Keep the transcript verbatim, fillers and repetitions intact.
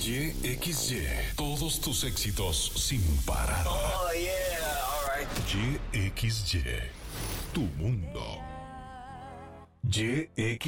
Y X Y. Todos tus éxitos sin parar. Oh, yeah. All right. Y X Y. Tu mundo. Y X Y.